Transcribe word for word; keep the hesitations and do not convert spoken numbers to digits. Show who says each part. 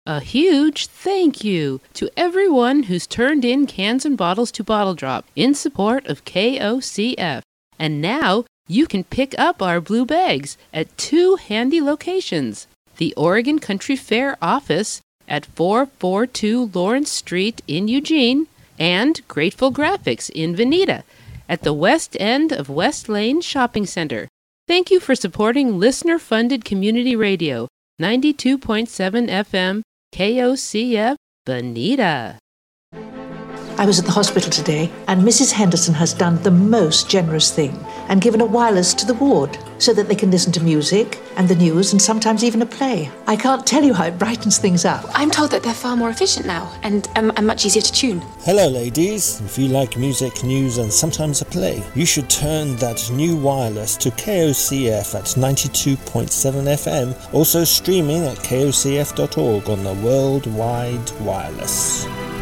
Speaker 1: A huge thank you to everyone who's turned in cans and bottles to Bottle Drop in support of K O C F. And now you can pick up our blue bags at two handy locations. The Oregon Country Fair office at four forty-two Lawrence Street in Eugene and Grateful Graphics in Veneta at the west end of West Lane Shopping Center. Thank you for supporting listener-funded community radio, ninety-two point seven F M, K O C F, Veneta.
Speaker 2: I was at the hospital today, and Missus Henderson has done the most generous thing and given a wireless to the ward so that they can listen to music and the news and sometimes even a play. I can't tell you how it brightens things up.
Speaker 3: I'm told that they're far more efficient now and, um, and much easier to tune.
Speaker 4: Hello ladies, if you like music, news and sometimes a play, you should turn that new wireless to K O C F at ninety-two point seven F M, also streaming at K O C F dot org on the World Wide Wireless.